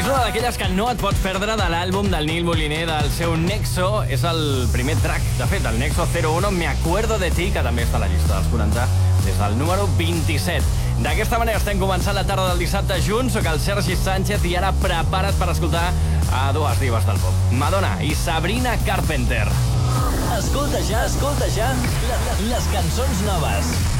una d'aquelles que no et pots perdre de l'àlbum del Neil Moliner, del seu Nexo. És el primer track, de fet, el Nexo 01, Me acuerdo de ti, que també està a la llista dels 40, des del número 27. D'aquesta manera estem començant la tarda del dissabte junts. Soc el Sergi Sánchez i ara prepara't per escoltar a dues divas del pop, Madonna i Sabrina Carpenter. Escolta ja les cançons noves.